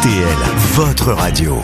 RTL, votre radio.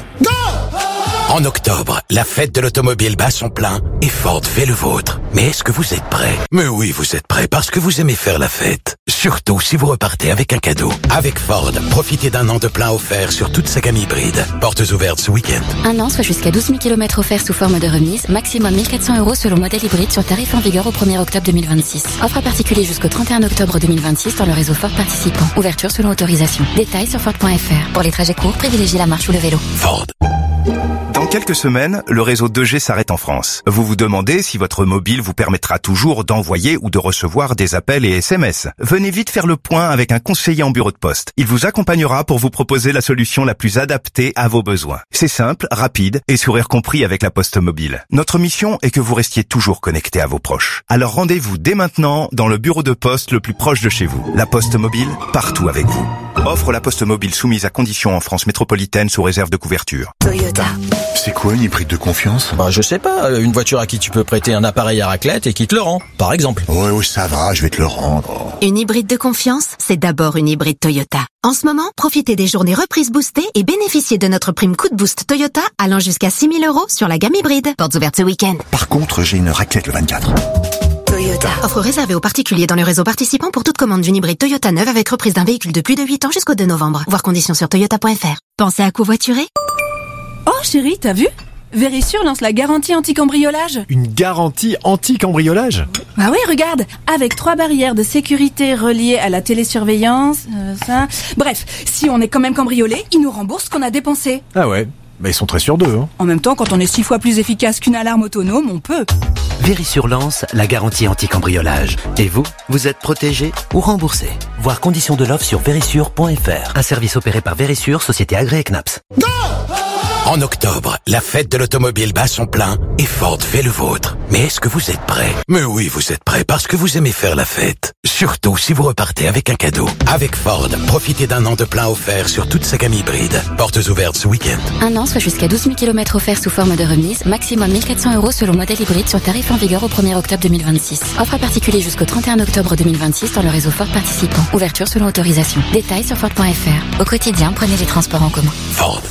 En octobre, la fête de l'automobile bat son plein et Ford fait le vôtre. Mais est-ce que vous êtes prêts? Mais oui, vous êtes prêts parce que vous aimez faire la fête. Surtout si vous repartez avec un cadeau. Avec Ford, profitez d'un an de plein offert sur toute sa gamme hybride. Portes ouvertes ce week-end. Un an, soit jusqu'à 12 000 km offerts sous forme de remise. Maximum 1 400 € selon modèle hybride sur tarif en vigueur au 1er octobre 2026. Offre à particulier jusqu'au 31 octobre 2026 dans le réseau Ford participant. Ouverture selon autorisation. Détails sur Ford.fr. Pour les trajets courts, privilégiez la marche ou le vélo. Ford. Dans quelques semaines, le réseau 2G s'arrête en France. Vous vous demandez si votre mobile vous permettra toujours d'envoyer ou de recevoir des appels et SMS. Venez vite faire le point avec un conseiller en bureau de poste. Il vous accompagnera pour vous proposer la solution la plus adaptée à vos besoins. C'est simple, rapide et sourire compris avec la Poste Mobile. Notre mission est que vous restiez toujours connecté à vos proches. Alors rendez-vous dès maintenant dans le bureau de poste le plus proche de chez vous. La Poste Mobile, partout avec vous. Offre la Poste Mobile soumise à conditions en France métropolitaine sous réserve de couverture. Toyota. C'est quoi une hybride de confiance? Je sais pas, une voiture à qui tu peux prêter un appareil à raclette et qui te le rend, par exemple. Ouais, ça va, je vais te le rendre. Une hybride de confiance, c'est d'abord une hybride Toyota. En ce moment, profitez des journées reprises boostées et bénéficiez de notre prime coup de boost Toyota allant jusqu'à 6 000 € sur la gamme hybride. Portes ouvertes ce week-end. Par contre, j'ai une raclette le 24. Toyota. Offre réservée aux particuliers dans le réseau participant pour toute commande d'une hybride Toyota neuve avec reprise d'un véhicule de plus de 8 ans jusqu'au 2 novembre. Voir conditions sur toyota.fr. Pensez à covoiturer? Oh chérie, t'as vu? Verisure lance la garantie anti-cambriolage. Une garantie anti-cambriolage? Ah oui, regarde, avec 3 barrières de sécurité reliées à la télésurveillance, Bref, si on est quand même cambriolé, ils nous remboursent ce qu'on a dépensé. Ah ouais, ils sont très sûrs d'eux, hein. En même temps, quand on est 6 fois plus efficace qu'une alarme autonome, on peut. Verisure lance la garantie anti-cambriolage. Et vous, vous êtes protégé ou remboursé. Voir conditions de l'offre sur verisure.fr. Un service opéré par Verisure, société agréée CNAPS. En octobre, la fête de l'automobile bat son plein et Ford fait le vôtre. Mais est-ce que vous êtes prêts? Mais oui, vous êtes prêts parce que vous aimez faire la fête. Surtout si vous repartez avec un cadeau. Avec Ford, profitez d'un an de plein offert sur toute sa gamme hybride. Portes ouvertes ce week-end. Un an, soit jusqu'à 12 000 km offerts sous forme de remise. Maximum 1 400 € selon modèle hybride sur tarif en vigueur au 1er octobre 2026. Offre à particulier jusqu'au 31 octobre 2026 dans le réseau Ford participant. Ouverture selon autorisation. Détails sur Ford.fr. Au quotidien, prenez les transports en commun. Ford.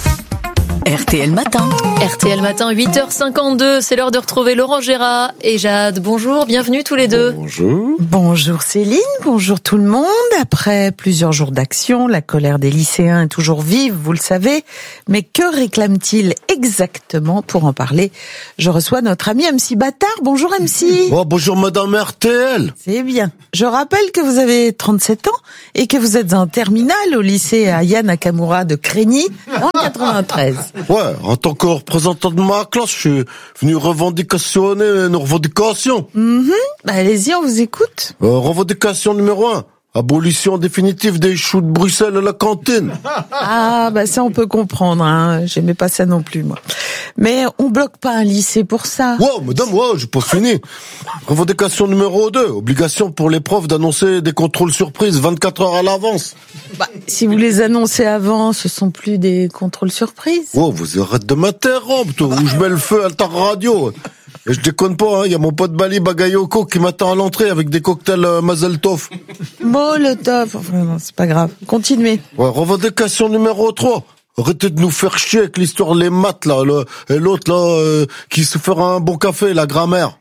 RTL Matin. RTL Matin, 8h52, c'est l'heure de retrouver Laurent Gérard et Jade. Bonjour, bienvenue tous les deux. Bonjour. Bonjour Céline, bonjour tout le monde. Après plusieurs jours d'action, la colère des lycéens est toujours vive, vous le savez. Mais que réclament-ils exactement? Pour en parler, je reçois notre ami MC Bâtard. Bonjour MC. Oh, bonjour Madame RTL. C'est bien. Je rappelle que vous avez 37 ans et que vous êtes en terminale au lycée Aya Nakamura de Crégny en 93. Ouais, en tant que représentant de ma classe, je suis venu revendicationner nos revendications. Allez-y, on vous écoute. Revendication numéro 1. Abolition définitive des choux de Bruxelles à la cantine. Ah, ça on peut comprendre, hein. J'aimais pas ça non plus, moi. Mais on bloque pas un lycée pour ça. Wow, madame, j'ai pas fini. Revendication numéro 2. Obligation pour les profs d'annoncer des contrôles surprises 24 heures à l'avance. Si vous les annoncez avant, ce sont plus des contrôles surprises. Vous arrêtez de m'interrompre, toi, ou je mets le feu à ta radio. Et je déconne pas, il y a mon pote Bali Bagayoko qui m'attend à l'entrée avec des cocktails Mazel Tov. Molotov, non, c'est pas grave. Continuez. Revendication numéro 3. Arrêtez de nous faire chier avec l'histoire des maths, là, et l'autre, là, qui se fera un bon café, la grammaire.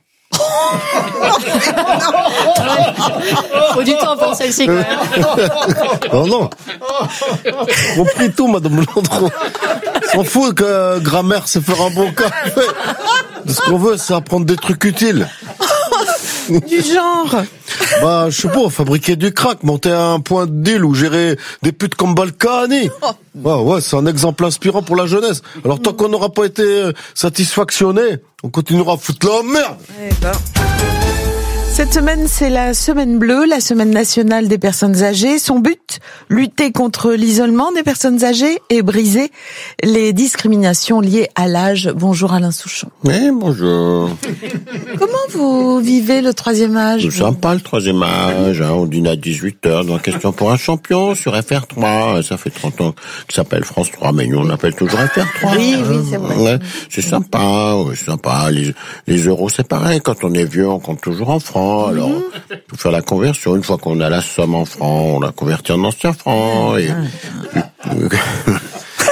Faut du temps pour celle-ci, quand même. Non. Compris tout, Madame Landreau. S'en fout que grammaire, c'est faire un bon café. Ce qu'on veut, c'est apprendre des trucs utiles. Du genre. Je sais pas, fabriquer du crack, monter à un point de deal ou gérer des putes comme Balkany. Ouais, c'est un exemple inspirant pour la jeunesse. Alors tant qu'on n'aura pas été satisfactionné, on continuera à foutre la merde. Cette semaine, c'est la semaine bleue, la semaine nationale des personnes âgées. Son but, lutter contre l'isolement des personnes âgées et briser les discriminations liées à l'âge. Bonjour Alain Souchon. Oui, bonjour. Comment vous vivez le troisième âge? C'est sympa le troisième âge, on dîne à 18h dans Question pour un champion sur FR3. Ça fait 30 ans que ça s'appelle France 3, mais nous on appelle toujours FR3. Oui, c'est vrai. Ouais, c'est sympa, c'est sympa. Les euros c'est pareil, quand on est vieux on compte toujours en francs. Alors, il faut faire la conversion. Une fois qu'on a la somme en francs, on la convertit en anciens francs.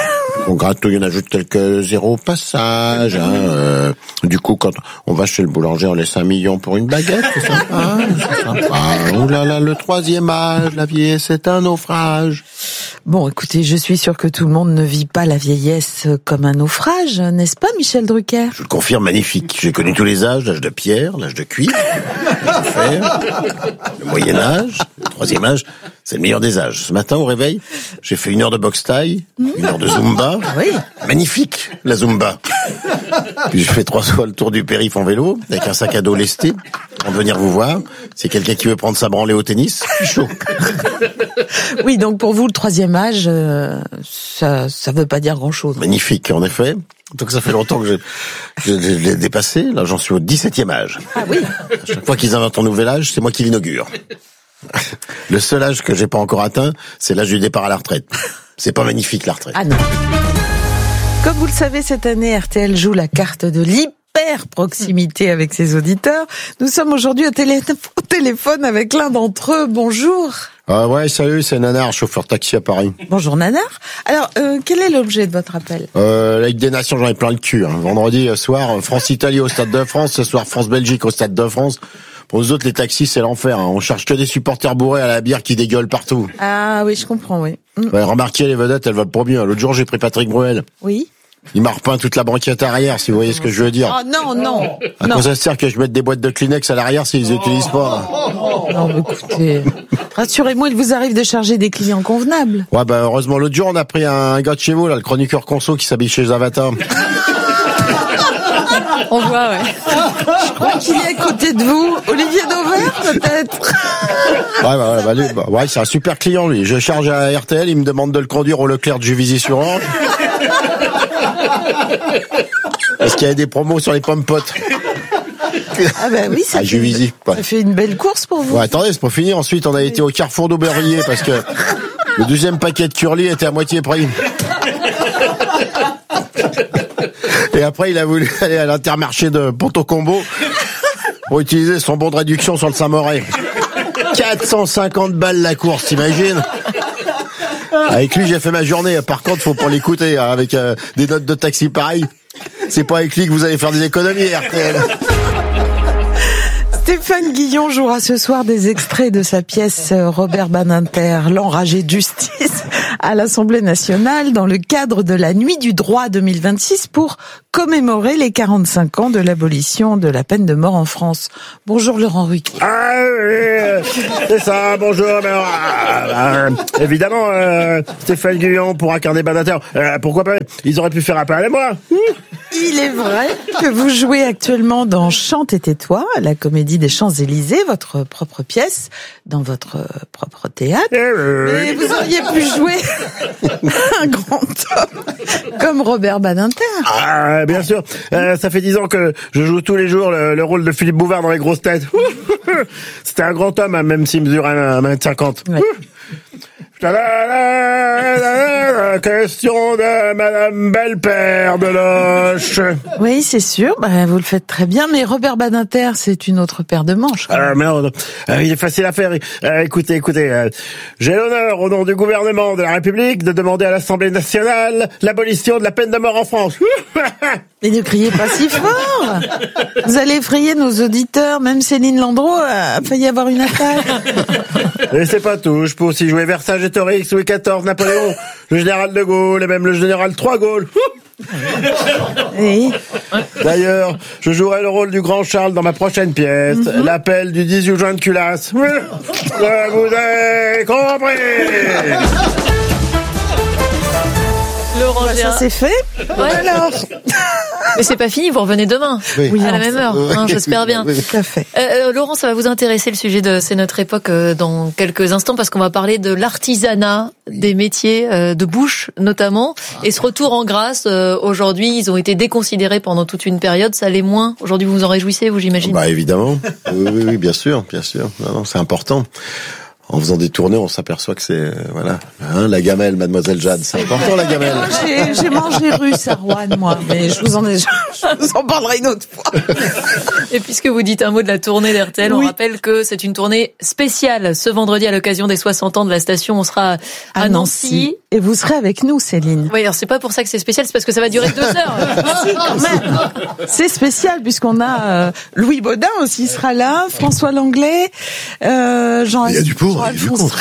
On gratouille, on ajoute quelques zéros au passage. Du coup, quand on va chez le boulanger, on laisse 1 million pour une baguette. C'est sympa. Ouh là là, le 3e âge, la vieillesse, c'est un naufrage. Bon, écoutez, je suis sûre que tout le monde ne vit pas la vieillesse comme un naufrage, n'est-ce pas, Michel Drucker? Je le confirme, magnifique. J'ai connu tous les âges, l'âge de pierre, l'âge de cuivre, l'âge de fer, le Moyen-Âge, le 3e âge. C'est le meilleur des âges. Ce matin, au réveil, j'ai fait 1 heure de boxe thaï, 1 heure de Zumba. Oui. Magnifique, la Zumba. Puis je fais 3 fois le tour du périph' en vélo, avec un sac à dos lesté, pour venir vous voir. C'est quelqu'un qui veut prendre sa branlée au tennis, je suis chaud. Oui, donc pour vous, le 3e âge, ça veut pas dire grand-chose. Magnifique, en effet. Donc ça fait longtemps que je l'ai dépassé. Là, j'en suis au 17e âge. Ah oui. À chaque fois qu'ils inventent un nouvel âge, c'est moi qui l'inaugure. Le seul âge que j'ai pas encore atteint, c'est l'âge du départ à la retraite. C'est pas magnifique, la retraite. Ah non. Comme vous le savez, cette année, RTL joue la carte de l'hyper proximité avec ses auditeurs. Nous sommes aujourd'hui au téléphone avec l'un d'entre eux. Bonjour. Ah ouais, salut, c'est Nanar, chauffeur taxi à Paris. Bonjour Nanar. Alors, quel est l'objet de votre appel? La Ligue des Nations, j'en ai plein le cul. Vendredi soir, France-Italie au Stade de France. Ce soir, France-Belgique au Stade de France. Pour nous autres, les taxis, c'est l'enfer. On cherche que des supporters bourrés à la bière qui dégueulent partout. Ah oui, je comprends, oui. Ouais, remarquez, les vedettes, elles veulent pas bien. L'autre jour, j'ai pris Patrick Bruel. Oui. Il m'a repeint toute la banquette arrière, si vous voyez ce que je veux dire. Oh non. À quoi ça sert que je mette des boîtes de Kleenex à l'arrière s'ils les utilisent pas? Non, mais écoutez, rassurez-moi, il vous arrive de charger des clients convenables. Ouais, bah heureusement, l'autre jour, on a pris un gars de chez vous, là, le chroniqueur conso qui s'habille chez Zavata. On voit, ouais. Je crois qu'il est à côté de vous. Olivier Dauvert, peut-être. Ouais, c'est un super client, lui. Je charge à RTL, il me demande de le conduire au Leclerc de Juvisy-sur-Orge. Parce qu'il y a des promos sur les pommes potes. Ah bah oui, ça fait une belle course pour vous. Ouais, attendez, c'est pas fini. Ensuite, on a été au Carrefour d'Aubervilliers parce que le 2e paquet de curly était à moitié prix. Et après, il a voulu aller à l'Intermarché de Ponto-Combo pour utiliser son bon de réduction sur le Saint-Moret. 450 balles la course, t'imagines? Avec lui, j'ai fait ma journée. Par contre, faut pas l'écouter, hein, avec des notes de taxi pareilles. C'est pas avec lui que vous allez faire des économies, RTL. Stéphane Guillon jouera ce soir des extraits de sa pièce Robert Badinter, l'enragé de justice, à l'Assemblée nationale dans le cadre de la Nuit du droit 2026 pour commémorer les 45 ans de l'abolition de la peine de mort en France. Bonjour Laurent Ruquier. Ah oui, c'est ça, bonjour. Évidemment, Stéphane Guillon pour incarner Badinter. Pourquoi pas? Ils auraient pu faire appel à moi. Il est vrai que vous jouez actuellement dans Chante et tais-toi, la comédie des Champs-Élysées, votre propre pièce, dans votre propre théâtre. Mais vous auriez pu jouer un grand homme comme Robert Badinter. Ah, bien sûr. Ça fait 10 ans que je joue tous les jours le rôle de Philippe Bouvard dans Les Grosses Têtes. C'était un grand homme, hein, même s'il mesure 1m50. Ouais. Question de Madame Belle-Père de Loche. Oui, c'est sûr, vous le faites très bien, mais Robert Badinter, c'est une autre paire de manches. Merde, il est facile à faire. Écoutez, j'ai l'honneur, au nom du gouvernement de la République, de demander à l'Assemblée nationale l'abolition de la peine de mort en France. Mais ne criez pas si fort. Vous allez effrayer nos auditeurs, même Céline Landreau a failli avoir une attaque. Et c'est pas tout, je peux aussi jouer Vercingétorix, Louis XIV, Napoléon, le général de Gaulle et même le général Trois Gaulle. Oui. D'ailleurs, je jouerai le rôle du grand Charles dans ma prochaine pièce, l'appel du 18 juin de culasse. Je vous ai compris. Laurent Gérard. Ça c'est fait. Ouais. Alors. Mais c'est pas fini, vous revenez demain, à la même heure, j'espère bien. Tout à fait. Laurent, ça va vous intéresser le sujet de C'est notre époque dans quelques instants parce qu'on va parler de l'artisanat, des métiers de bouche notamment, et ce retour en grâce. Aujourd'hui, ils ont été déconsidérés pendant toute une période, ça l'est moins. Aujourd'hui, vous vous en réjouissez, vous, j'imagine? Bah évidemment, oui, bien sûr. Non, c'est important. En faisant des tournées, on s'aperçoit que c'est la gamelle, Mademoiselle Jade. C'est important, la gamelle. J'ai mangé rue Sarouane, moi, mais je vous en parlerai une autre fois. Et puisque vous dites un mot de la tournée d'RTL, on rappelle que c'est une tournée spéciale. Ce vendredi, à l'occasion des 60 ans de la station, on sera à Nancy. Et vous serez avec nous, Céline. Oui, alors c'est pas pour ça que c'est spécial, c'est parce que ça va durer 2 heures. Si, quand même. C'est spécial puisqu'on a Louis Baudin aussi sera là, François Langlais, Jean. Il y a du pour, il y a du contre.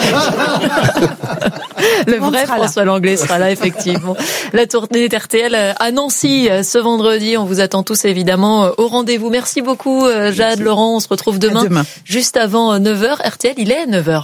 Le vrai François Langlais sera là, effectivement. La tournée d'RTL à Nancy ce vendredi. On vous attend tous évidemment au rendez-vous. Merci beaucoup, Jade, Laurent. On se retrouve demain. Juste avant 9h. RTL, il est 9h.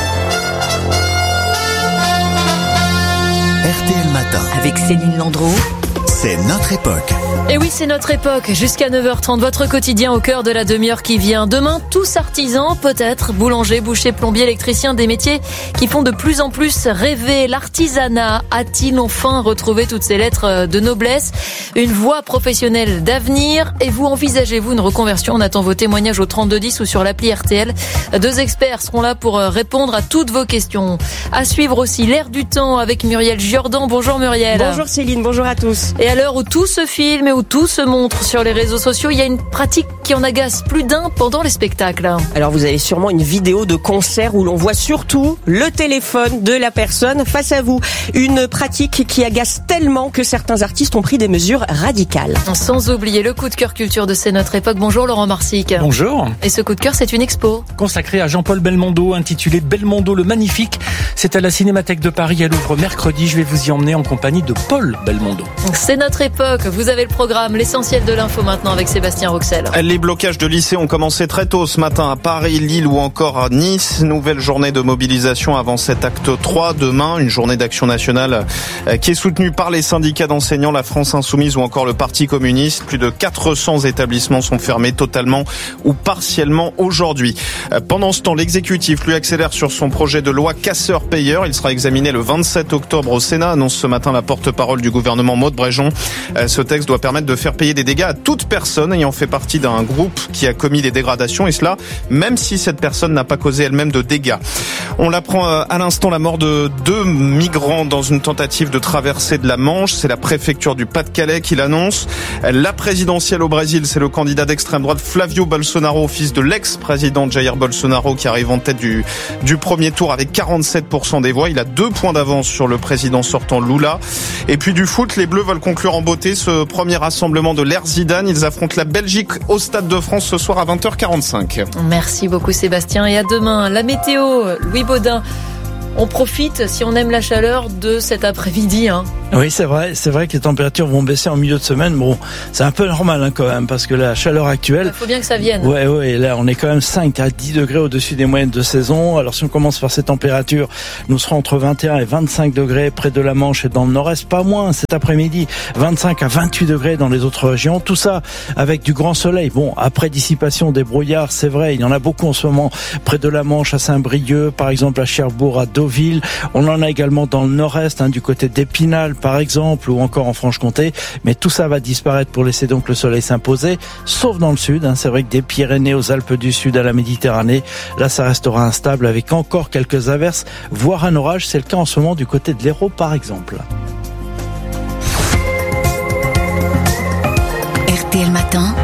RTL Matin. Avec Céline Landreau. C'est notre époque. Et oui, c'est notre époque. Jusqu'à 9h30, votre quotidien au cœur de la demi-heure qui vient. Demain, tous artisans, peut-être, boulanger, boucher, plombier, électricien, des métiers qui font de plus en plus rêver. L'artisanat a-t-il enfin retrouvé toutes ses lettres de noblesse? Une voie professionnelle d'avenir? Et vous, envisagez-vous une reconversion? On attend vos témoignages au 3210 ou sur l'appli RTL. 2 experts seront là pour répondre à toutes vos questions. À suivre aussi l'air du temps avec Muriel Giordan. Bonjour Muriel. Bonjour Céline, bonjour à tous. Et à l'heure où tout se filme et où tout se montre sur les réseaux sociaux, il y a une pratique qui en agace plus d'un pendant les spectacles. Alors vous avez sûrement une vidéo de concert où l'on voit surtout le téléphone de la personne face à vous. Une pratique qui agace tellement que certains artistes ont pris des mesures radicales. Sans oublier le coup de cœur culture de C'est notre époque. Bonjour Laurent Marsic. Bonjour. Et ce coup de cœur, c'est une expo consacrée à Jean-Paul Belmondo, intitulée Belmondo le Magnifique. C'est à la Cinémathèque de Paris à Louvre mercredi. Je vais vous y emmener en compagnie de Paul Belmondo. C'est notre époque. Vous avez le programme, l'essentiel de l'info maintenant avec Sébastien Roxel. Les blocages de lycées ont commencé très tôt ce matin à Paris, Lille ou encore à Nice. Nouvelle journée de mobilisation avant cet acte 3. Demain, une journée d'action nationale qui est soutenue par les syndicats d'enseignants, la France Insoumise ou encore le Parti communiste. Plus de 400 établissements sont fermés totalement ou partiellement aujourd'hui. Pendant ce temps, l'exécutif lui accélère sur son projet de loi casseur-payeur. Il sera examiné le 27 octobre au Sénat, annonce ce matin la porte-parole du gouvernement Maud Bréjon. Ce texte doit permettre de faire payer des dégâts à toute personne ayant fait partie d'un groupe qui a commis des dégradations, et cela même si cette personne n'a pas causé elle-même de dégâts. On l'apprend à l'instant, la mort de 2 migrants dans une tentative de traversée de la Manche. C'est la préfecture du Pas-de-Calais qui l'annonce. La présidentielle au Brésil, c'est le candidat d'extrême droite Flavio Bolsonaro, fils de l'ex-président Jair Bolsonaro, qui arrive en tête du premier tour avec 47% des voix. Il a 2 points d'avance sur le président sortant Lula. Et puis du foot, les Bleus veulent conclure en beauté ce premier rassemblement de l'ère Zidane. Ils affrontent la Belgique au Stade de France ce soir à 20h45. Merci beaucoup Sébastien et à demain. La météo, Louis Baudin. On profite, si on aime la chaleur, de cet après-midi. Oui, c'est vrai que les températures vont baisser en milieu de semaine. Bon, c'est un peu normal quand même, parce que la chaleur actuelle... Il faut bien que ça vienne. Ouais, là on est quand même 5 à 10 degrés au-dessus des moyennes de saison. Alors si on commence par ces températures, nous serons entre 21 et 25 degrés près de la Manche et dans le nord-est, pas moins cet après-midi, 25 à 28 degrés dans les autres régions. Tout ça avec du grand soleil. Bon, après dissipation des brouillards, c'est vrai, il y en a beaucoup en ce moment près de la Manche, à Saint-Brieuc, par exemple à Cherbourg, à Deauville. On en a également dans le nord-est, du côté d'Épinal par exemple, ou encore en Franche-Comté. Mais tout ça va disparaître pour laisser donc le soleil s'imposer, sauf dans le sud. C'est vrai que des Pyrénées aux Alpes du Sud à la Méditerranée, là ça restera instable avec encore quelques averses, voire un orage. C'est le cas en ce moment du côté de l'Hérault par exemple. RTL Matin.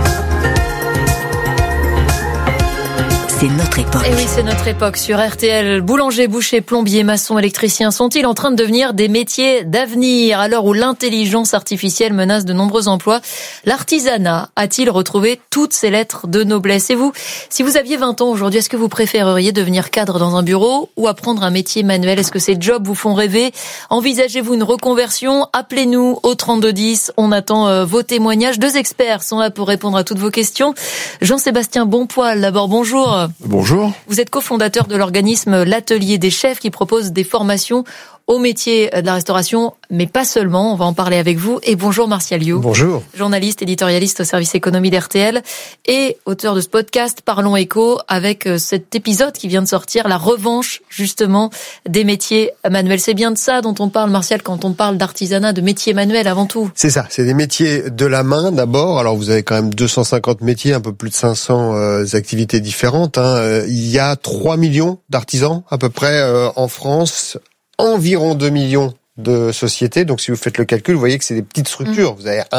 C'est notre époque. Et oui, c'est notre époque sur RTL. Boulanger, boucher, plombier, maçon, électricien sont-ils en train de devenir des métiers d'avenir à l'heure où l'intelligence artificielle menace de nombreux emplois? L'artisanat a-t-il retrouvé toutes ses lettres de noblesse? Et vous, si vous aviez 20 ans aujourd'hui, est-ce que vous préféreriez devenir cadre dans un bureau ou apprendre un métier manuel? Est-ce que ces jobs vous font rêver? Envisagez-vous une reconversion? Appelez-nous au 3210. On attend vos témoignages. 2 experts sont là pour répondre à toutes vos questions. Jean-Sébastien Bonpoil, d'abord, bonjour. Bonjour. Vous êtes cofondateur de l'organisme L'Atelier des Chefs qui propose des formations au métier de la restauration, mais pas seulement. On va en parler avec vous. Et bonjour Martial You. Bonjour. Journaliste, éditorialiste au service économie d'RTL et auteur de ce podcast Parlons Éco avec cet épisode qui vient de sortir, la revanche justement des métiers manuels. C'est bien de ça dont on parle, Martial, quand on parle d'artisanat, de métiers manuels avant tout. C'est ça, c'est des métiers de la main d'abord. Alors vous avez quand même 250 métiers, un peu plus de 500 activités différentes. Il y a 3 millions d'artisans à peu près en France. Environ 2 millions de sociétés. Donc si vous faites le calcul, vous voyez que c'est des petites structures. Vous avez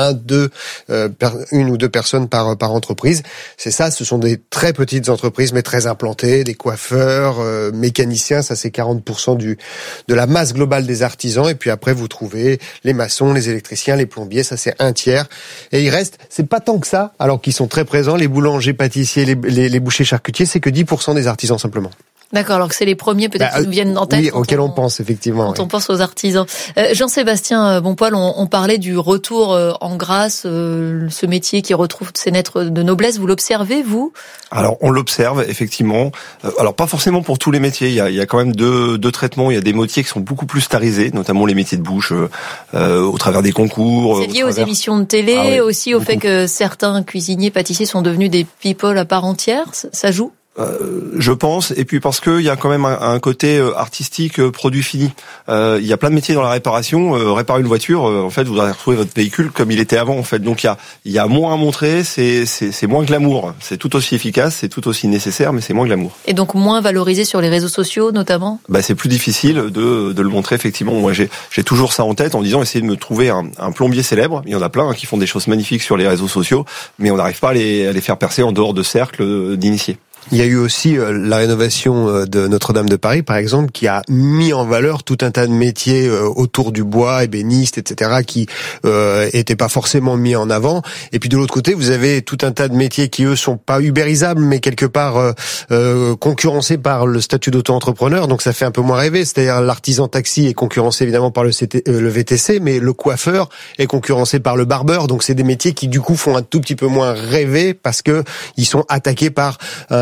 une ou deux personnes par entreprise. C'est ça, ce sont des très petites entreprises mais très implantées, des coiffeurs, mécaniciens, ça c'est 40% de la masse globale des artisans. Et puis après vous trouvez les maçons, les électriciens, les plombiers, ça c'est un tiers. Et il reste, c'est pas tant que ça, alors qu'ils sont très présents, les boulangers, pâtissiers, les bouchers, charcutiers, c'est que 10% des artisans simplement. D'accord, alors que c'est les premiers peut-être qui nous viennent en tête. Oui, auxquels on pense effectivement. Quand on pense aux artisans. Jean-Sébastien Bonpoil, on parlait du retour en grâce, ce métier qui retrouve ses lettres de noblesse. Vous l'observez, vous ? Alors, on l'observe, effectivement. Alors, pas forcément pour tous les métiers. Il y a quand même deux traitements. Il y a des métiers qui sont beaucoup plus starisés, notamment les métiers de bouche, au travers des concours. C'est lié aux émissions de télé, aussi au fait que certains cuisiniers, pâtissiers sont devenus des people à part entière. Ça joue ? Je pense, et puis parce que il y a quand même un côté artistique, produit fini. Il y a plein de métiers dans la réparation. Réparer une voiture, en fait, vous allez retrouver votre véhicule comme il était avant, en fait. Donc il y a moins à montrer, c'est moins glamour. C'est tout aussi efficace, c'est tout aussi nécessaire, mais c'est moins glamour. Et donc moins valorisé sur les réseaux sociaux, notamment. C'est plus difficile de le montrer, effectivement. Moi, j'ai toujours ça en tête en disant essayer de me trouver un plombier célèbre. Il y en a plein qui font des choses magnifiques sur les réseaux sociaux, mais on n'arrive pas à les faire percer en dehors de cercles d'initiés. Il y a eu aussi la rénovation de Notre-Dame de Paris, par exemple, qui a mis en valeur tout un tas de métiers autour du bois, ébénistes, etc., qui étaient pas forcément mis en avant. Et puis de l'autre côté, vous avez tout un tas de métiers qui, eux, sont pas ubérisables, mais quelque part concurrencés par le statut d'auto-entrepreneur. Donc ça fait un peu moins rêver. C'est-à-dire l'artisan taxi est concurrencé évidemment par le VTC, mais le coiffeur est concurrencé par le barbeur. Donc c'est des métiers qui, du coup, font un tout petit peu moins rêver parce que ils sont attaqués par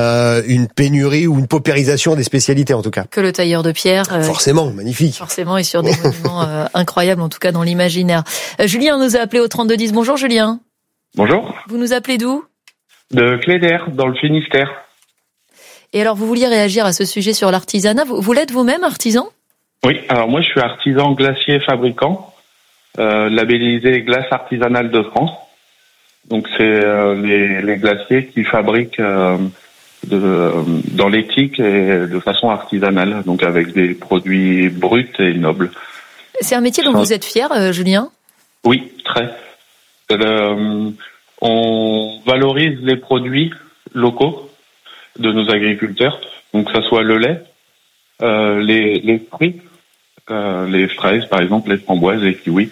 une pénurie ou une paupérisation des spécialités en tout cas. Que le tailleur de pierre. Forcément, magnifique. Forcément, et sur des monuments incroyables, en tout cas dans l'imaginaire. Julien nous a appelé au 3210. Bonjour Julien. Bonjour. Vous nous appelez d'où ? De Cléder, dans le Finistère. Et alors, vous vouliez réagir à ce sujet sur l'artisanat. Vous l'êtes vous-même artisan ? Oui, alors moi je suis artisan glacier fabricant, labellisé Glace Artisanale de France. Donc c'est les glaciers qui fabriquent dans l'éthique et de façon artisanale, donc avec des produits bruts et nobles. C'est un métier dont vous êtes fier, Julien ? Oui, très. On valorise les produits locaux de nos agriculteurs, donc que ça soit le lait, les fruits, les fraises par exemple, les framboises, les kiwis,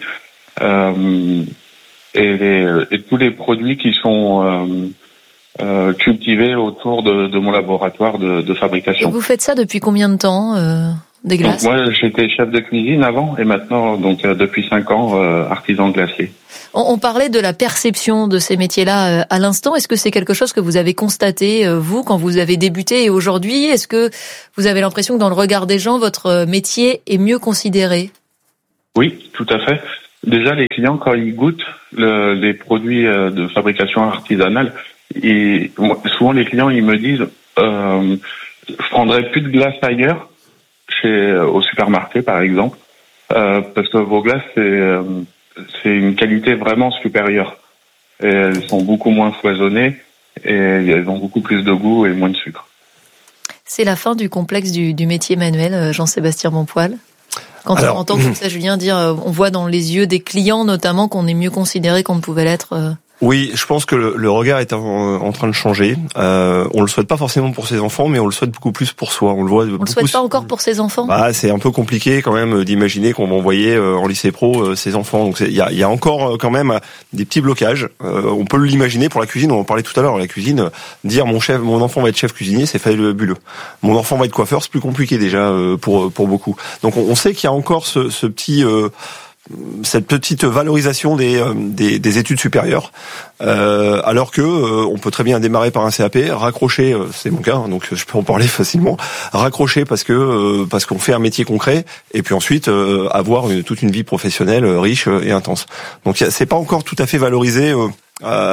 et tous les produits qui sont cultivés autour de mon laboratoire de fabrication. Et vous faites ça depuis combien de temps, des glaces ? Donc moi, j'étais chef de cuisine avant, et maintenant, donc depuis 5 ans, artisan glacier. On parlait de la perception de ces métiers-là à l'instant. Est-ce que c'est quelque chose que vous avez constaté, vous, quand vous avez débuté et aujourd'hui ? Est-ce que vous avez l'impression que dans le regard des gens, votre métier est mieux considéré ? Oui, tout à fait. Déjà, les clients, quand ils goûtent les produits de fabrication artisanale, souvent les clients ils me disent je prendrais plus de glace ailleurs, au supermarché par exemple, parce que vos glaces c'est une qualité vraiment supérieure. Et elles sont beaucoup moins foisonnées et elles ont beaucoup plus de goût et moins de sucre. C'est la fin du complexe du métier manuel, Jean-Sébastien Bonpoil. Quand on entend comme ça Julien dire, on voit dans les yeux des clients notamment qu'on est mieux considéré qu'on ne pouvait l'être. Oui, je pense que le regard est en train de changer. On le souhaite pas forcément pour ses enfants, mais on le souhaite beaucoup plus pour soi. On le voit. On le souhaite pas encore pour ses enfants. C'est un peu compliqué quand même d'imaginer qu'on va envoyer en lycée pro ses enfants. Donc il y a encore quand même des petits blocages. On peut l'imaginer pour la cuisine. On en parlait tout à l'heure. La cuisine, dire mon enfant va être chef cuisinier, c'est fabuleux. Mon enfant va être coiffeur, c'est plus compliqué déjà pour beaucoup. Donc on sait qu'il y a encore ce petit cette petite valorisation des études supérieures, alors que on peut très bien démarrer par un CAP, raccrocher, c'est mon cas, donc je peux en parler facilement, raccrocher parce qu'on fait un métier concret, et puis ensuite avoir toute une vie professionnelle riche et intense. Donc c'est pas encore tout à fait valorisé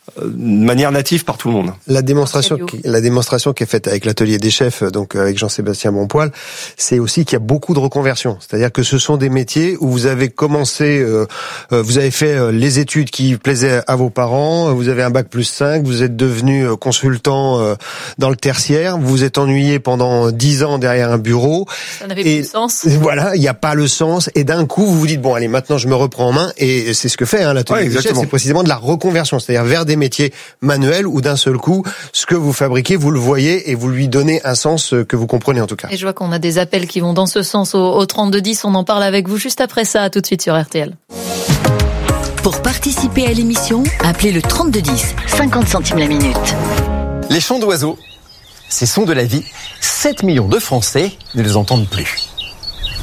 de manière native par tout le monde. La démonstration qui est faite avec l'atelier des chefs, donc avec Jean-Sébastien Bonpoil, c'est aussi qu'il y a beaucoup de reconversions. C'est-à-dire que ce sont des métiers où vous avez commencé, vous avez fait les études qui plaisaient à vos parents, vous avez un bac plus 5, vous êtes devenu consultant dans le tertiaire, vous vous êtes ennuyé pendant 10 ans derrière un bureau. Ça n'avait plus de sens. Voilà, il n'y a pas le sens. Et d'un coup, vous vous dites, bon, allez, maintenant je me reprends en main. Et c'est ce que fait l'atelier des chefs, c'est précisément de la reconversion. C'est-à-dire vers des métiers manuels où d'un seul coup, ce que vous fabriquez, vous le voyez et vous lui donnez un sens que vous comprenez en tout cas. Et je vois qu'on a des appels qui vont dans ce sens au 3210. On en parle avec vous juste après ça. À tout de suite sur RTL. Pour participer à l'émission, appelez le 3210, 50 centimes la minute. Les chants d'oiseaux, ces sons de la vie, 7 millions de Français ne les entendent plus. Pourquoi ?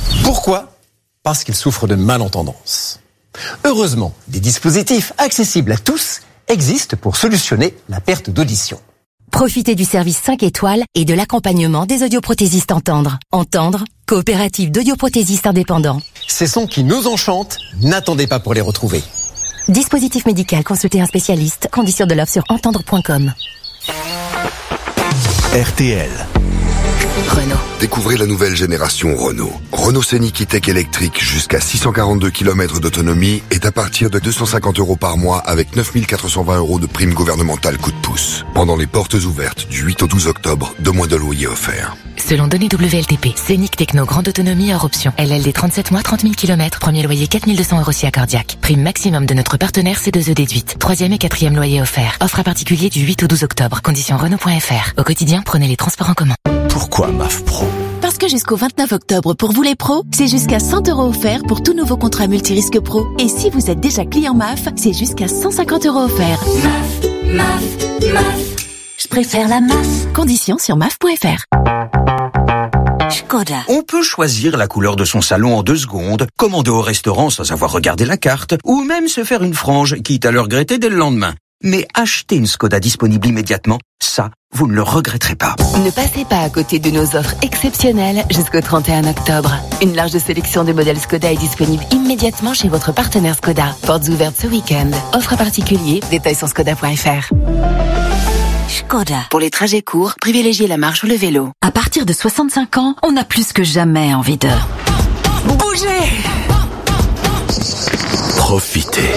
Parce qu'ils souffrent de malentendance. Heureusement, des dispositifs accessibles à tous existent pour solutionner la perte d'audition. Profitez du service 5 étoiles et de l'accompagnement des audioprothésistes Entendre. Entendre, coopérative d'audioprothésistes indépendants. Ces sons qui nous enchantent, n'attendez pas pour les retrouver. Dispositif médical, consultez un spécialiste. Conditions de l'offre sur entendre.com. RTL. Renault. Découvrez la nouvelle génération Renault. Renault Scénic E-Tech électrique jusqu'à 642 km d'autonomie est à partir de 250 € par mois avec 9 420 € de prime gouvernementale coup de pouce. Pendant les portes ouvertes du 8 au 12 octobre, 2 mois de loyer offerts. Selon données WLTP, Scénic Techno grande autonomie hors option. LLD 37 mois, 30 000 km, premier loyer 4 200 € si accordiaque. Prime maximum de notre partenaire C2E déduite. 3e et 4e loyer offert. Offre à particulier du 8 au 12 octobre. Conditions Renault.fr. Au quotidien, prenez les transports en commun. Pourquoi MAF Pro ? Parce que jusqu'au 29 octobre, pour vous les pros, c'est jusqu'à 100 € offerts pour tout nouveau contrat multirisque pro. Et si vous êtes déjà client MAF, c'est jusqu'à 150 € offerts. MAF. Je préfère la MAF. Conditions sur MAF.fr. Skoda. On peut choisir la couleur de son salon en 2 secondes, commander au restaurant sans avoir regardé la carte, ou même se faire une frange, quitte à le regretter dès le lendemain. Mais acheter une Skoda disponible immédiatement, ça, vous ne le regretterez pas. Ne passez pas à côté de nos offres exceptionnelles jusqu'au 31 octobre. Une large sélection de modèles Skoda est disponible immédiatement chez votre partenaire Skoda. Portes ouvertes ce week-end. Offre à particulier, détails sur skoda.fr. Skoda. Pour les trajets courts, privilégiez la marche ou le vélo. À partir de 65 ans, on a plus que jamais envie de bouger. Profitez.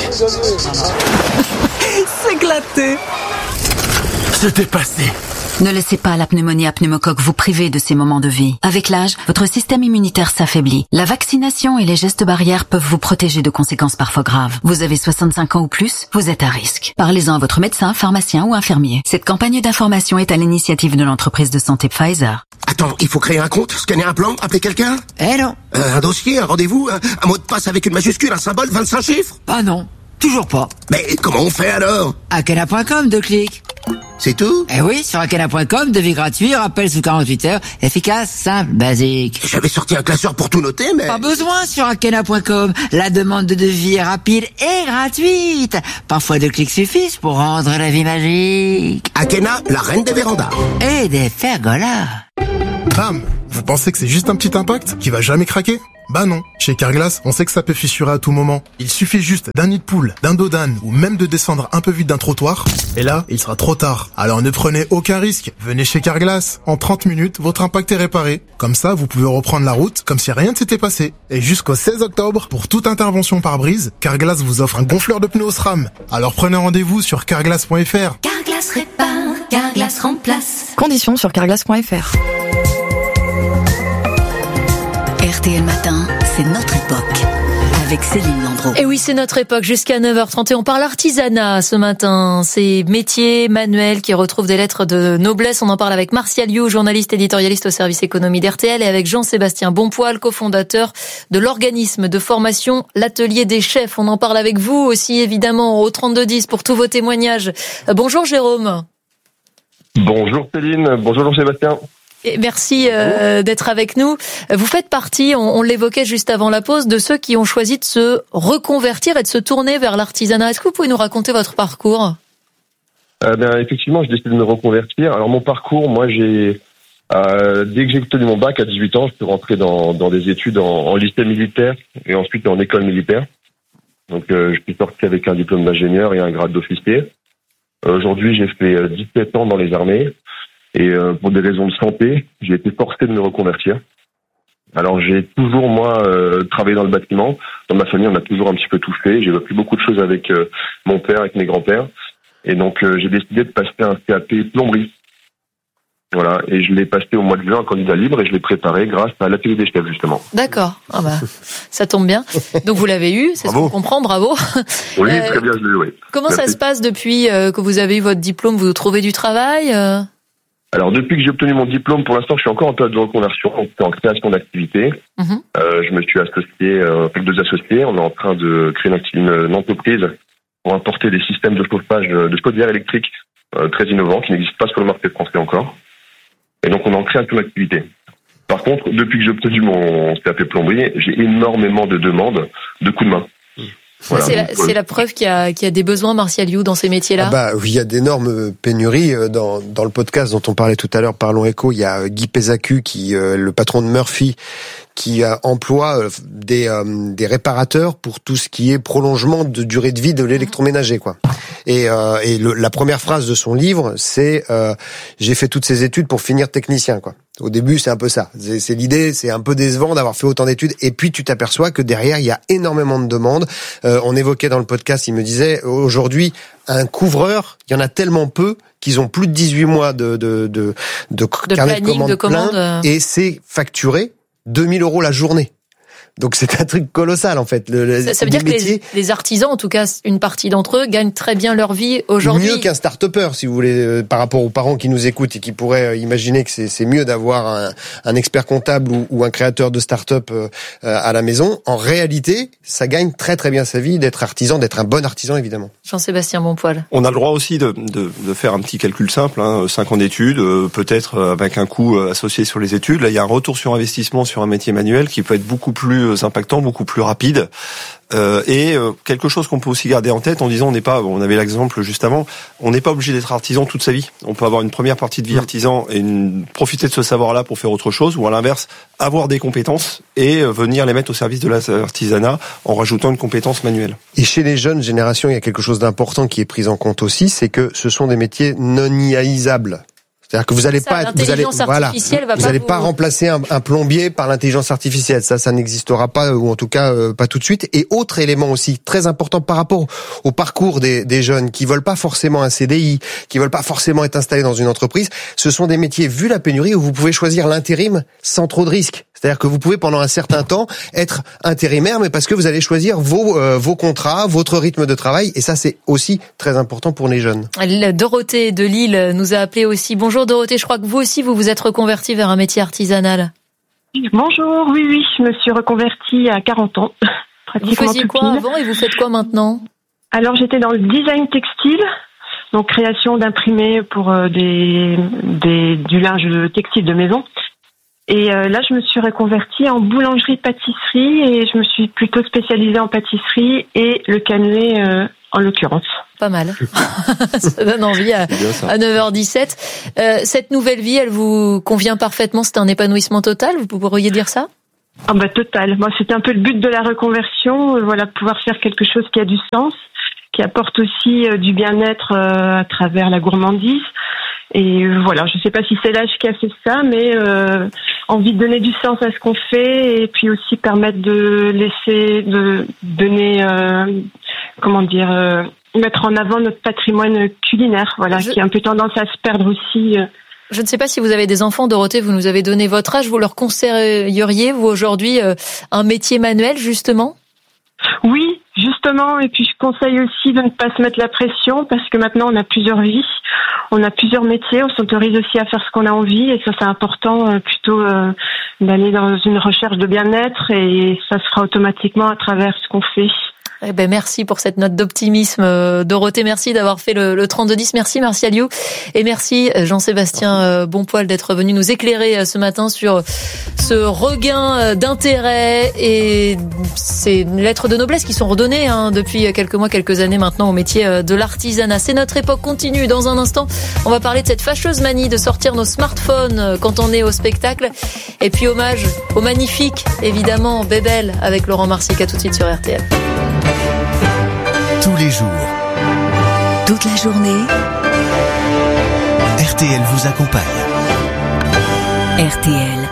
S'éclater. Se dépasser. Ne laissez pas la pneumonie à pneumocoque vous priver de ces moments de vie. Avec l'âge, votre système immunitaire s'affaiblit. La vaccination et les gestes barrières peuvent vous protéger de conséquences parfois graves. Vous avez 65 ans ou plus, vous êtes à risque. Parlez-en à votre médecin, pharmacien ou infirmier. Cette campagne d'information est à l'initiative de l'entreprise de santé Pfizer. Attends, il faut créer un compte, scanner un plan, appeler quelqu'un ? Non. Un dossier, un rendez-vous, un mot de passe avec une majuscule, un symbole, 25 chiffres ? Ah non, toujours pas. Mais comment on fait alors ? Akena.com, 2 clics. C'est tout ? Eh oui, sur Akena.com, devis gratuit, rappel sous 48 heures, efficace, simple, basique. J'avais sorti un classeur pour tout noter, mais... Pas besoin sur Akena.com. La demande de devis est rapide et gratuite. Parfois 2 clics suffisent pour rendre la vie magique. Akena, la reine des vérandas. Et des pergolas. Bam! Vous pensez que c'est juste un petit impact qui va jamais craquer? Bah non. Chez Carglass, on sait que ça peut fissurer à tout moment. Il suffit juste d'un nid de poule, d'un dos d'âne ou même de descendre un peu vite d'un trottoir. Et là, il sera trop tard. Alors ne prenez aucun risque. Venez chez Carglass. En 30 minutes, votre impact est réparé. Comme ça, vous pouvez reprendre la route comme si rien ne s'était passé. Et jusqu'au 16 octobre, pour toute intervention par brise, Carglass vous offre un gonfleur de pneus SRAM. Alors prenez rendez-vous sur carglass.fr. Carglass répare, Carglass remplace. Conditions sur carglass.fr. RTL Matin, c'est notre époque. Avec Céline Landreau. Et oui, c'est notre époque jusqu'à 9h30 et on parle artisanat ce matin. Ces métiers manuels qui retrouvent des lettres de noblesse. On en parle avec Martial You, journaliste éditorialiste au service économie d'RTL et avec Jean-Sébastien Bonpoil, cofondateur de l'organisme de formation L'Atelier des Chefs. On en parle avec vous aussi évidemment au 3210 pour tous vos témoignages. Bonjour Jérôme. Bonjour Céline, bonjour Jean-Sébastien. Et merci d'être avec nous. Vous faites partie, on l'évoquait juste avant la pause, de ceux qui ont choisi de se reconvertir et de se tourner vers l'artisanat. Est-ce que vous pouvez nous raconter votre parcours ? Effectivement, j'ai décidé de me reconvertir. Alors mon parcours, moi dès que j'ai obtenu mon bac à 18 ans, je suis rentré dans des études en lycée militaire et ensuite en école militaire. Donc je suis sorti avec un diplôme d'ingénieur et un grade d'officier. Aujourd'hui, j'ai fait 17 ans dans les armées et pour des raisons de santé, j'ai été forcé de me reconvertir. Alors j'ai toujours, moi, travaillé dans le bâtiment. Dans ma famille, on a toujours un petit peu tout fait. J'ai vécu beaucoup de choses avec mon père, avec mes grands-pères. Et donc j'ai décidé de passer un CAP plomberie. Voilà, et je l'ai passé au mois de juin en candidat libre et je l'ai préparé grâce à l'atelier des chefs, justement. D'accord. Ah bah, ça tombe bien. Donc vous l'avez eu, c'est bravo. Ce qu'on comprend, bravo. Oui, très bien, je l'ai eu, oui. Comment Merci. Ça se passe depuis que vous avez eu votre diplôme? Vous trouvez du travail Alors depuis que j'ai obtenu mon diplôme, pour l'instant, je suis encore en période de reconversion, en création d'activité. Je me suis associé avec 2 associés. On est en train de créer une entreprise pour importer des systèmes de chauffage de chaudières électriques très innovants qui n'existent pas sur le marché français encore. Et donc, on est en création d'activité. Par contre, depuis que j'ai obtenu mon CAP plomberie, j'ai énormément de demandes de coups de main. Voilà. C'est la preuve qu'il y a des besoins, Martial You, dans ces métiers-là. Oui, il y a d'énormes pénuries. Dans le podcast dont on parlait tout à l'heure, Parlons Éco, il y a Guy Pézacu, le patron de Murphy, qui emploie des réparateurs pour tout ce qui est prolongement de durée de vie de l'électroménager, quoi. Et la première phrase de son livre, c'est j'ai fait toutes ces études pour finir technicien, quoi. Au début, c'est un peu ça. C'est l'idée, c'est un peu décevant d'avoir fait autant d'études. Et puis, tu t'aperçois que derrière, il y a énormément de demandes. On évoquait dans le podcast, il me disait, aujourd'hui, un couvreur, il y en a tellement peu qu'ils ont plus de 18 mois de carnet de commande plein, et c'est facturé 2000 € la journée. Donc c'est un truc colossal en fait. Ça veut dire que les artisans, en tout cas une partie d'entre eux, gagnent très bien leur vie aujourd'hui. Mieux qu'un start-upper, si vous voulez, par rapport aux parents qui nous écoutent et qui pourraient imaginer que c'est mieux d'avoir un expert comptable ou un créateur de start-up à la maison. En réalité, ça gagne très très bien sa vie d'être artisan, d'être un bon artisan évidemment. Jean-Sébastien Bonpoil. On a le droit aussi de faire un petit calcul simple, 5 ans d'études, peut-être avec un coût associé sur les études. Là, il y a un retour sur investissement sur un métier manuel qui peut être beaucoup plus impactant, beaucoup plus rapide. Et quelque chose qu'on peut aussi garder en tête en disant on avait l'exemple juste avant, on n'est pas obligé d'être artisan toute sa vie. On peut avoir une première partie de vie artisan et profiter de ce savoir-là pour faire autre chose, ou à l'inverse, avoir des compétences et venir les mettre au service de l'artisanat en rajoutant une compétence manuelle. Et chez les jeunes générations, il y a quelque chose d'important qui est pris en compte aussi, c'est que ce sont des métiers non IAisables. C'est-à-dire que vous allez pas remplacer un plombier par l'intelligence artificielle. Ça n'existera pas, ou en tout cas pas tout de suite. Et autre élément aussi très important par rapport au parcours des jeunes qui veulent pas forcément un CDI, qui veulent pas forcément être installés dans une entreprise, ce sont des métiers, vu la pénurie, où vous pouvez choisir l'intérim sans trop de risques. C'est-à-dire que vous pouvez pendant un certain temps être intérimaire, mais parce que vous allez choisir vos contrats, votre rythme de travail, et ça c'est aussi très important pour les jeunes. Dorothée de Lille nous a appelé aussi. Bonjour Dorothée, je crois que vous aussi vous êtes reconvertie vers un métier artisanal. Bonjour, oui, je me suis reconvertie à 40 ans. Vous faisiez quoi avant et vous faites quoi maintenant? Alors j'étais dans le design textile, donc création d'imprimés pour du linge textile de maison. Et là, je me suis reconvertie en boulangerie-pâtisserie et je me suis plutôt spécialisée en pâtisserie et le cannelé en l'occurrence. Pas mal. Ça donne envie à 9h17. Cette nouvelle vie, elle vous convient parfaitement? C'est un épanouissement total? Vous pourriez dire ça? Ah bah total. Moi, c'était un peu le but de la reconversion. Pouvoir faire quelque chose qui a du sens, qui apporte aussi du bien-être à travers la gourmandise. Et voilà, je sais pas si c'est l'âge qui a fait ça, mais envie de donner du sens à ce qu'on fait et puis aussi permettre de donner, mettre en avant notre patrimoine culinaire, qui a un peu tendance à se perdre aussi. Je ne sais pas si vous avez des enfants, Dorothée, vous nous avez donné votre âge, vous leur conseilleriez, vous aujourd'hui, un métier manuel, justement? Oui, justement, et puis je conseille aussi de ne pas se mettre la pression parce que maintenant on a plusieurs vies, on a plusieurs métiers, on s'autorise aussi à faire ce qu'on a envie et ça c'est important plutôt d'aller dans une recherche de bien-être et ça se fera automatiquement à travers ce qu'on fait. Eh ben merci pour cette note d'optimisme, Dorothée. Merci d'avoir fait le 3210. Merci Martial You et merci Jean-Sébastien Bonpoil d'être venu nous éclairer ce matin sur ce regain d'intérêt et ces lettres de noblesse qui sont redonnées depuis quelques mois, quelques années maintenant au métier de l'artisanat. C'est notre époque continue. Dans un instant, on va parler de cette fâcheuse manie de sortir nos smartphones quand on est au spectacle. Et puis hommage au magnifique, évidemment, Bébel avec Laurent Marsic. À tout de suite sur RTL. Tous les jours, toute la journée, RTL vous accompagne. RTL.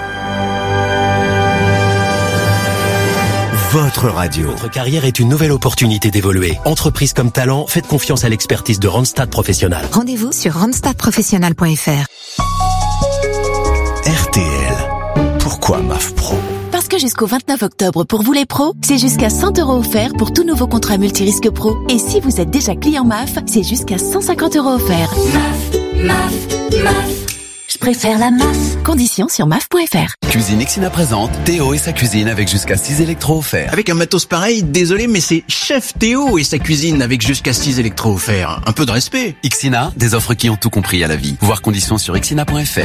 Votre radio. Votre carrière est une nouvelle opportunité d'évoluer. Entreprise comme talent, faites confiance à l'expertise de Randstad Professionnel. Rendez-vous sur randstadprofessionnel.fr. RTL. Pourquoi MAF Pro ? Parce que jusqu'au 29 octobre, pour vous les pros, c'est jusqu'à 100 € offerts pour tout nouveau contrat multirisque pro. Et si vous êtes déjà client MAF, c'est jusqu'à 150 € offerts. MAF. Je préfère la MAF. Conditions sur MAF.fr. Cuisine Ixina présente Théo et sa cuisine avec jusqu'à 6 électros offerts. Avec un matos pareil, désolé, mais c'est Chef Théo et sa cuisine avec jusqu'à 6 électros offerts. Un peu de respect. Ixina, des offres qui ont tout compris à la vie. Voir conditions sur ixina.fr.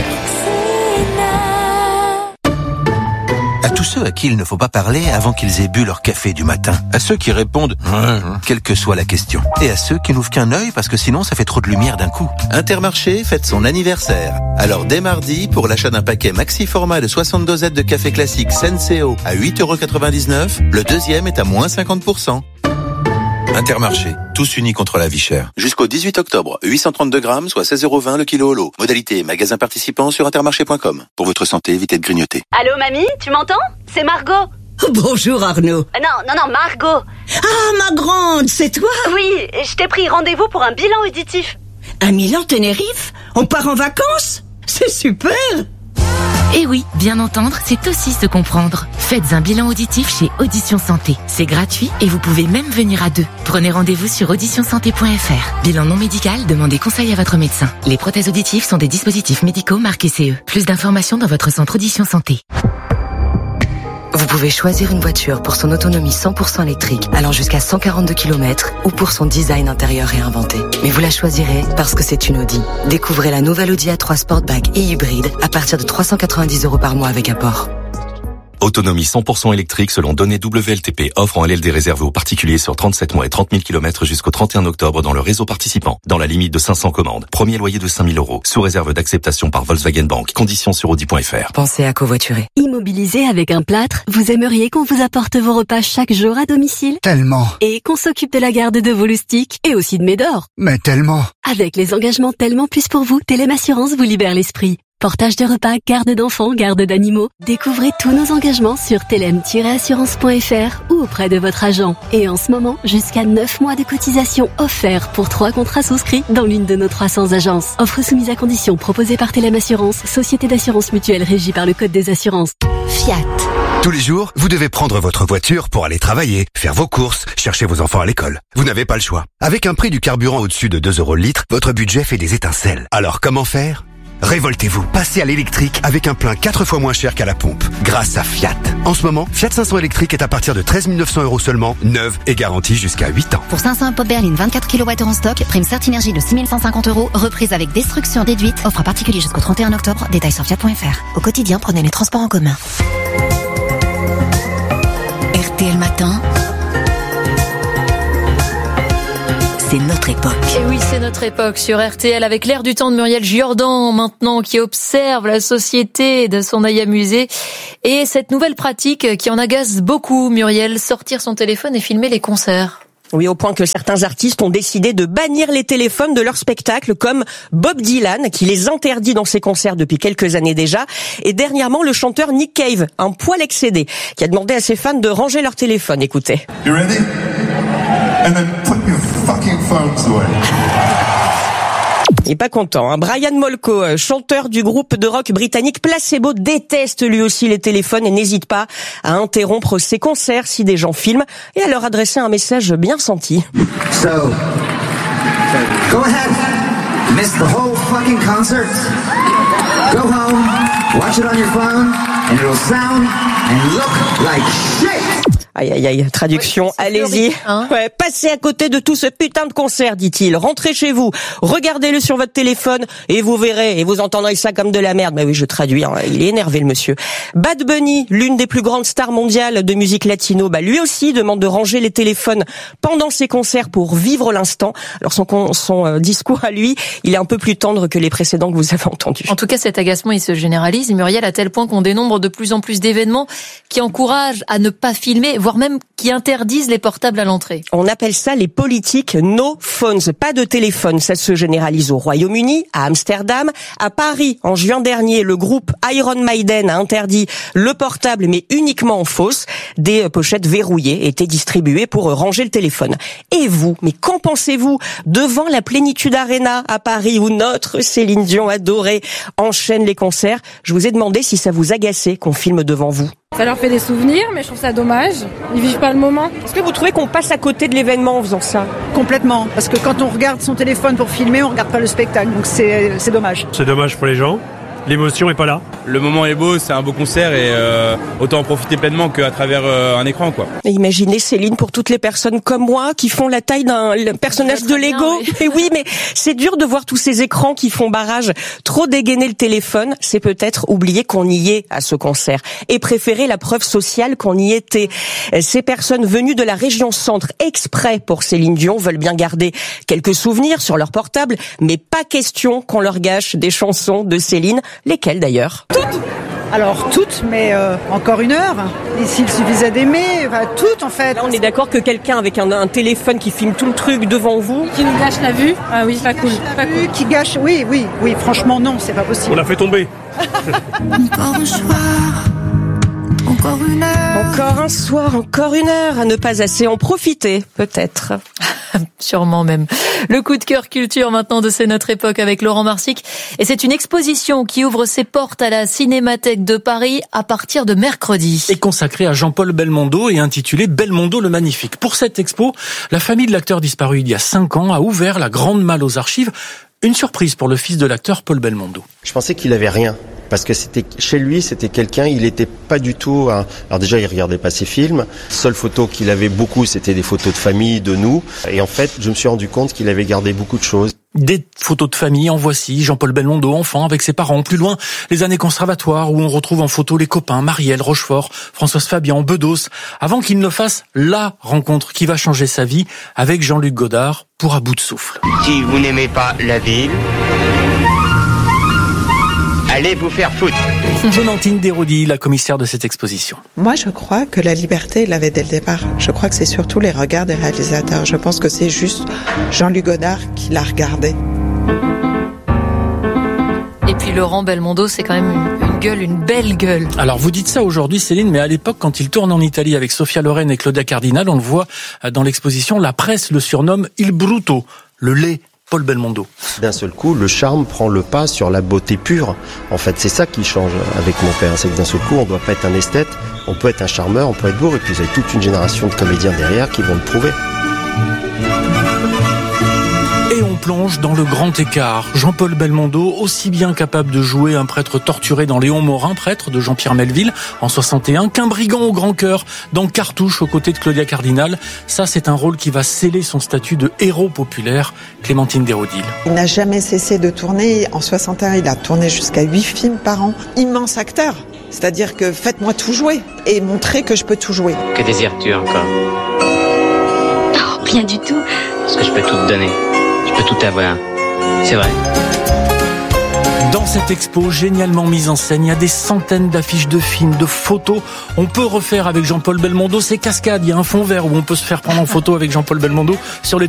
À tous ceux à qui il ne faut pas parler avant qu'ils aient bu leur café du matin. À ceux qui répondent quelle que soit la question. Et à ceux qui n'ouvrent qu'un œil parce que sinon ça fait trop de lumière d'un coup. Intermarché fête son anniversaire. Alors dès mardi, pour l'achat d'un paquet maxi format de 60 dosettes de café classique Senseo à 8,99 €, le deuxième est à moins 50%. Intermarché, tous unis contre la vie chère. Jusqu'au 18 octobre, 832 grammes, soit 16,20 € le kilo au lot. Modalité magasin participant sur intermarché.com. Pour votre santé, évitez de grignoter. Allô mamie, tu m'entends? C'est Margot. Bonjour Arnaud. Non, Margot. Ah, ma grande, c'est toi? Oui, je t'ai pris rendez-vous pour un bilan auditif. Un Milan Tenerife? On part en vacances? C'est super! Et oui, bien entendre, c'est aussi se comprendre. Faites un bilan auditif chez Audition Santé. C'est gratuit et vous pouvez même venir à deux. Prenez rendez-vous sur auditionsanté.fr. Bilan non médical, demandez conseil à votre médecin. Les prothèses auditives sont des dispositifs médicaux marqués CE. Plus d'informations dans votre centre Audition Santé. Vous pouvez choisir une voiture pour son autonomie 100% électrique, allant jusqu'à 142 km, ou pour son design intérieur réinventé. Mais vous la choisirez parce que c'est une Audi. Découvrez la nouvelle Audi A3 Sportback et hybride à partir de 390 € par mois avec apport. Autonomie 100% électrique selon données WLTP, offre en LLD réservé aux particuliers sur 37 mois et 30 000 km jusqu'au 31 octobre dans le réseau participant, dans la limite de 500 commandes. Premier loyer de 5 000 €, sous réserve d'acceptation par Volkswagen Bank. Conditions sur Audi.fr. Pensez à covoiturer. Immobilisé avec un plâtre, vous aimeriez qu'on vous apporte vos repas chaque jour à domicile? Tellement. Et qu'on s'occupe de la garde de vos loustiques et aussi de Médor? Mais tellement. Avec les engagements Tellement Plus pour vous, Telem Assurance vous libère l'esprit. Portage de repas, garde d'enfants, garde d'animaux. Découvrez tous nos engagements sur telem-assurance.fr ou auprès de votre agent. Et en ce moment, jusqu'à 9 mois de cotisation offerts pour 3 contrats souscrits dans l'une de nos 300 agences. Offre soumise à conditions proposée par Telem Assurance, société d'assurance mutuelle régie par le Code des assurances. Fiat. Tous les jours, vous devez prendre votre voiture pour aller travailler, faire vos courses, chercher vos enfants à l'école. Vous n'avez pas le choix. Avec un prix du carburant au-dessus de 2 € le litre, votre budget fait des étincelles. Alors comment faire ? Révoltez-vous, passez à l'électrique avec un plein 4 fois moins cher qu'à la pompe, grâce à Fiat. En ce moment, Fiat 500 électrique est à partir de 13 900 € seulement, neuve et garantie jusqu'à 8 ans. Pour 500 pop berline 24 kWh en stock, prime Certinergie de 6 150 €, reprise avec destruction déduite, offre à particulier jusqu'au 31 octobre, détails sur fiat.fr. Au quotidien, prenez les transports en commun. RTL Matin, c'est notre époque. Et oui, c'est notre époque sur RTL avec l'air du temps de Muriel Jordan maintenant qui observe la société de son œil amusé et cette nouvelle pratique qui en agace beaucoup, Muriel, sortir son téléphone et filmer les concerts. Oui, au point que certains artistes ont décidé de bannir les téléphones de leurs spectacles, comme Bob Dylan, qui les interdit dans ses concerts depuis quelques années déjà, et dernièrement le chanteur Nick Cave, un poil excédé, qui a demandé à ses fans de ranger leur téléphone. Écoutez. You ready? And then put your fucking phones away. Il est pas content, hein. Brian Molko, chanteur du groupe de rock britannique Placebo, déteste lui aussi les téléphones et n'hésite pas à interrompre ses concerts si des gens filment et à leur adresser un message bien senti. So, go ahead, miss the whole fucking concert. Go home, watch it on your phone, and it'll sound and look like shit. Aïe, aïe, aïe, traduction, allez-y. Ouais, passez à côté de tout ce putain de concert, dit-il. Rentrez chez vous, regardez-le sur votre téléphone et vous verrez, et vous entendrez ça comme de la merde. Bah oui, je traduis, hein. Il est énervé, le monsieur. Bad Bunny, l'une des plus grandes stars mondiales de musique latino, bah lui aussi demande de ranger les téléphones pendant ses concerts pour vivre l'instant. Alors son discours à lui, il est un peu plus tendre que les précédents que vous avez entendus. En tout cas, cet agacement, il se généralise, Muriel, à tel point qu'on dénombre de plus en plus d'événements qui encouragent à ne pas filmer, voire même qui interdisent les portables à l'entrée. On appelle ça les politiques no phones, pas de téléphone. Ça se généralise au Royaume-Uni, à Amsterdam, à Paris. En juin dernier, le groupe Iron Maiden a interdit le portable, mais uniquement en fosse. Des pochettes verrouillées étaient distribuées pour ranger le téléphone. Et vous, mais qu'en pensez-vous devant la Plénitude Arena à Paris où notre Céline Dion adorée enchaîne les concerts? Je vous ai demandé si ça vous agaçait qu'on filme devant vous. Ça leur fait des souvenirs, mais je trouve ça dommage. Ils vivent pas le moment. Est-ce que vous trouvez qu'on passe à côté de l'événement en faisant ça? Complètement, parce que quand on regarde son téléphone pour filmer, on regarde pas le spectacle, donc c'est dommage. C'est dommage pour les gens. L'émotion est pas là. Le moment est beau, c'est un beau concert et autant en profiter pleinement qu'à travers un écran, quoi. Et imaginez Céline, pour toutes les personnes comme moi qui font la taille d'un personnage de Lego. Et oui, mais c'est dur de voir tous ces écrans qui font barrage. Trop dégainer le téléphone, c'est peut-être oublier qu'on y est à ce concert et préférer la preuve sociale qu'on y était. Ces personnes venues de la région centre exprès pour Céline Dion veulent bien garder quelques souvenirs sur leur portable, mais pas question qu'on leur gâche des chansons de Céline. Lesquelles d'ailleurs? Toutes. Alors toutes, mais encore une heure. Et s'il suffisait d'aimer, toutes en fait. Là, on est d'accord que quelqu'un avec un téléphone qui filme tout le truc devant vous, qui nous gâche la vue. Ah oui, c'est pas cool. Pas cool. Qui gâche, oui. Franchement, non, c'est pas possible. On l'a fait tomber. Encore un soir, encore une heure. Encore un soir, encore une heure à ne pas assez en profiter, peut-être. Sûrement même. Le coup de cœur culture maintenant de C'est notre époque avec Laurent Marsic. Et c'est une exposition qui ouvre ses portes à la Cinémathèque de Paris à partir de mercredi. Et consacrée à Jean-Paul Belmondo et intitulée Belmondo le Magnifique. Pour cette expo, la famille de l'acteur disparu il y a 5 ans a ouvert la grande malle aux archives. Une surprise pour le fils de l'acteur Paul Belmondo. Je pensais qu'il avait rien. Parce que chez lui, c'était quelqu'un, il était pas du tout... Alors déjà, il regardait pas ses films. Seule photo qu'il avait beaucoup, c'était des photos de famille, de nous. Et en fait, je me suis rendu compte qu'il avait gardé beaucoup de choses. Des photos de famille, en voici. Jean-Paul Belmondo, enfant, avec ses parents. Plus loin, les années conservatoires, où on retrouve en photo les copains, Marielle, Rochefort, Françoise Fabian, Bedos, avant qu'il ne fasse la rencontre qui va changer sa vie avec Jean-Luc Godard pour À bout de souffle. Si vous n'aimez pas la ville... allez vous faire foutre. Clémentine Desrodies, la commissaire de cette exposition. Moi, je crois que la liberté, il l'avait dès le départ. Je crois que c'est surtout les regards des réalisateurs. Je pense que c'est juste Jean-Luc Godard qui l'a regardé. Et puis Laurent Belmondo, c'est quand même une belle gueule. Alors vous dites ça aujourd'hui Céline, mais à l'époque quand il tourne en Italie avec Sofia Loren et Claudia Cardinal, on le voit dans l'exposition, la presse le surnomme Il Bruto, le laid. Paul Belmondo. D'un seul coup, le charme prend le pas sur la beauté pure. En fait, c'est ça qui change avec mon père. C'est que d'un seul coup, on ne doit pas être un esthète, on peut être un charmeur, on peut être beau, et puis vous avez toute une génération de comédiens derrière qui vont le prouver. Et on plonge dans le grand écart. Jean-Paul Belmondo, aussi bien capable de jouer un prêtre torturé dans Léon Morin, prêtre de Jean-Pierre Melville en 61, qu'un brigand au grand cœur dans Cartouche aux côtés de Claudia Cardinal. Ça, c'est un rôle qui va sceller son statut de héros populaire. Clémentine Desrodies. Il n'a jamais cessé de tourner. En 61, il a tourné jusqu'à 8 films par an. Immense acteur. C'est-à-dire que faites-moi tout jouer et montrez que je peux tout jouer. Que désires-tu encore? Oh, rien du tout. Parce que je peux tout te donner. Je peux tout avoir. C'est vrai. Dans cette expo génialement mise en scène, il y a des centaines d'affiches de films, de photos. On peut refaire avec Jean-Paul Belmondo ces cascades. Il y a un fond vert où on peut se faire prendre en photo avec Jean-Paul Belmondo sur les